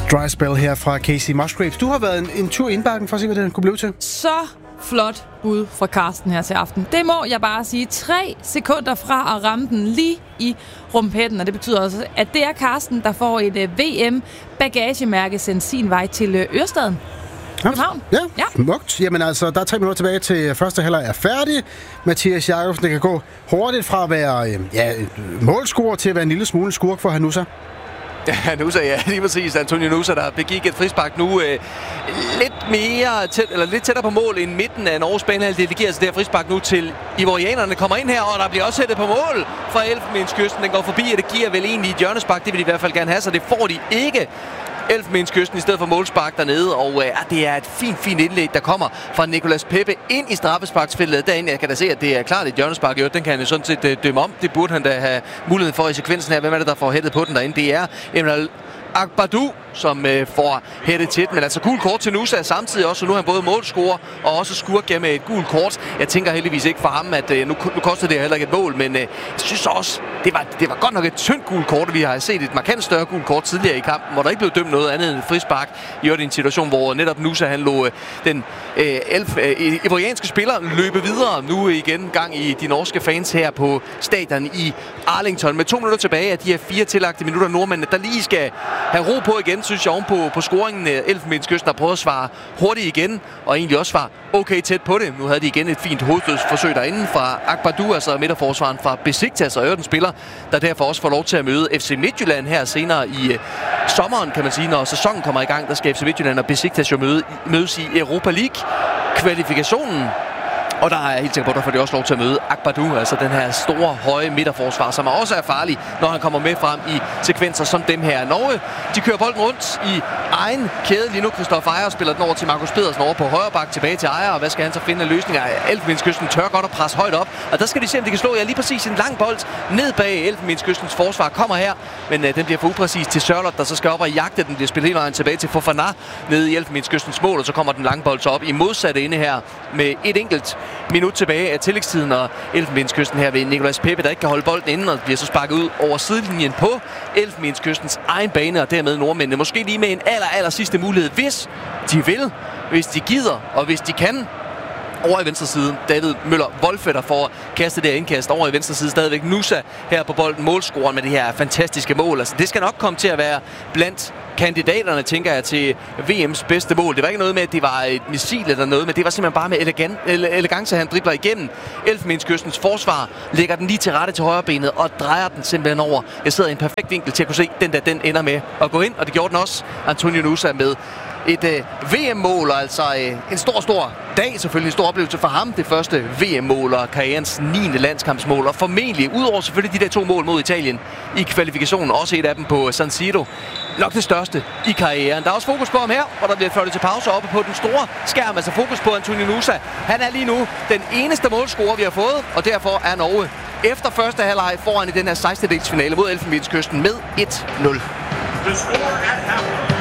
Dry Spell her fra Casey Musgraves. Du har været en tur i indbakken for at se, hvad det kunne blive til. Så flot bud fra Karsten her til aften. Det må jeg bare sige. 3 sekunder fra at ramme den lige i rumpetten, og det betyder også, at det er Karsten, der får et VM-bagagemærke sendt sin vej til Ørestaden. København. Ja, smukt. Jamen altså, der er 3 minutter tilbage til første halvleg er færdig. Mathias Jakobsen, det kan gå hurtigt fra at være målscorer til at være en lille smule skurk for Hanusa. Ja, Nusa, ja, lige præcis. Antonio Nusa, der begik et frispark nu lidt tættere på mål end midten af Norges banehalvdel. Det giver altså det her frispark nu til ivorianerne. Kommer ind her, og der bliver også hættet på mål fra Elfenbenskysten. Den går forbi, og det giver vel egentlig et hjørnespark. Det vil de i hvert fald gerne have, så det får de ikke. Elfenbenskysten i stedet for målspark dernede, og det er et fint indlæg, der kommer fra Nicolas Pepe ind i straffesparksfeltet derinde. Jeg kan da se, at det er klart et hjørnespark. Den kan han jo sådan set dømme om. Det burde han da have mulighed for i sekvensen her. Hvem er det, der får hættet på den derinde? Det er Emre Akbadou, som får hættet til den. Men altså gul kort til Nusa samtidig også, så nu er han både målscorer og også skurk med et gul kort. Jeg tænker heldigvis ikke for ham, at nu koster det heller ikke et mål, men jeg synes også, det var godt nok et tyndt gul kort. Vi har set et markant større gul kort tidligere i kampen, hvor der ikke blev dømt noget andet end et frispark. I en situation, hvor netop Nusa han lå den ivorianske spiller løbe videre. Nu igen gang i de norske fans her på stadion i Arlington. Med 2 minutter tilbage af de her 4 tillagte minutter, nordmændene, der lige skal have ro på igen, synes jeg, oven på scoringen. Elfenbenskysten har prøvet at svare hurtigt igen, og egentlig også var okay tæt på det. Nu havde de igen et fint hovedstødsforsøg derinde fra Akbadou, altså midterforsvaren fra Besiktas, og den spiller, der derfor også får lov til at møde FC Midtjylland her senere i sommeren, kan man sige. Når sæsonen kommer i gang, der skal FC Midtjylland og Besiktas jo mødes i Europa League-kvalifikationen. Og der er jeg helt sikker på, at der får de også lov til at møde Akbadou, altså den her store, høje midterforsvar, som også er farlig, når han kommer med frem i sekvenser som dem her. Norge, de kører bolden rundt i egen kæde lige nu. Christoph Ejer spiller den over til Markus Pedersen over på højre bak, tilbage til Ejer, og hvad skal han så finde af løsninger? Elfenbenskysten tør godt at presse højt op, og der skal de se, om de kan slå lige præcis en lang bold ned bag Elfenbenskystens forsvar. Kommer her, men den bliver for upræcis til Sørloth, der så skal op og jagte den. Bliver spillet hele vejen tilbage til Fofana nede i Elfenbenskystens mål, og så kommer den lange bold så op i modsatte ende her med et enkelt minut tilbage af tillægstiden, og Elfenbenskysten her ved Nicolas Pepe, der ikke kan holde bolden inden, og bliver så sparket ud over sidelinjen på Elfenbenskystens egen bane, og dermed nordmændene måske lige med en aller sidste mulighed, hvis de vil, hvis de gider, og hvis de kan. Over i venstre side, David Møller Wolfe, får kastet det indkast. Over i venstre side stadigvæk Nusa her på bolden, målscoren med det her fantastiske mål. Altså, det skal nok komme til at være blandt kandidaterne, tænker jeg, til VM's bedste mål. Det var ikke noget med, at det var et missil eller noget, men det var simpelthen bare med elegance, han dribler igennem Elfenbenskystens forsvar, lægger den lige til rette til højre benet og drejer den simpelthen over. Jeg sidder i en perfekt vinkel til at kunne se, den ender med at gå ind, og det gjorde den også. Antonio Nusa med et VM-mål, altså en stor dag, selvfølgelig en stor oplevelse for ham. Det første VM-mål og karrierens 9. landskampsmål, og formentlig, udover selvfølgelig de der 2 mål mod Italien i kvalifikationen, også et af dem på San Siro, nok det største i karrieren. Der er også fokus på ham her, og der bliver flyttet til pause oppe på den store skærm, altså fokus på Antonio Nusa. Han er lige nu den eneste målscorer, vi har fået, og derfor er Norge efter første halvleg foran i den her 16-delsfinale mod Elfenbenskysten med 1-0.